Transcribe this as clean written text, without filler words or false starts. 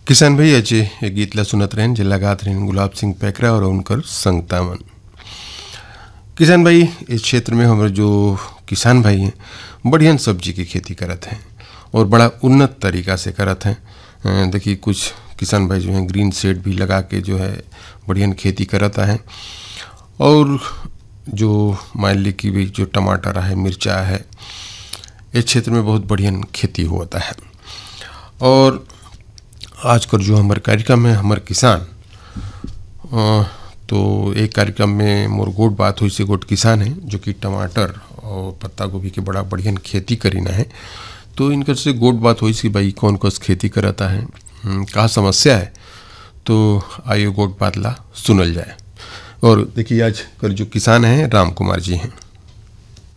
किसान भाई अचे ये गीत ला सुनत रहन जे लगात रहन गुलाब सिंह पैकरा और उनकर संगतामन। किसान भाई इस क्षेत्र में हमारे जो किसान भाई हैं बढ़िया सब्जी की खेती करत हैं और बड़ा उन्नत तरीका से करत हैं। देखिए कुछ किसान भाई जो हैं ग्रीन शेड भी लगा के जो है बढ़िया खेती करता है और जो मान ली की भी जो टमाटर है मिर्चा है इस क्षेत्र में बहुत बढ़िया खेती होता है। और आजकल जो हमारे कार्यक्रम है हमारे किसान तो एक कार्यक्रम में मोर गोट बात हुई से गोट किसान है जो कि टमाटर और पत्ता गोभी के बड़ा बढ़िया खेती करीना है। तो इनकर से गोट बात हुई सी भाई कौन कौन खेती करता है का समस्या है। तो आइए गोट बात ला सुनल जाए। और देखिए आज कल जो किसान हैं राम कुमार जी हैं।